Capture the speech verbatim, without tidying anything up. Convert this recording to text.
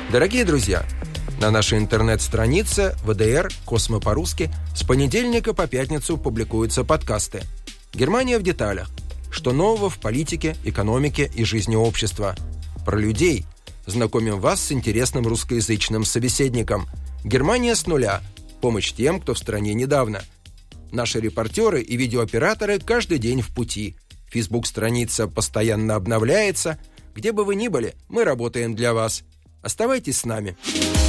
Дорогие друзья, на нашей интернет-странице вэ дэ эр «Космо по-русски» с понедельника по пятницу публикуются подкасты «Германия в деталях», что нового в политике, экономике и жизни общества. Про людей знакомим вас с интересным русскоязычным собеседником. «Германия с нуля. Помощь тем, кто в стране недавно». Наши репортеры и видеооператоры каждый день в пути. Фейсбук-страница постоянно обновляется. Где бы вы ни были, мы работаем для вас. Оставайтесь с нами.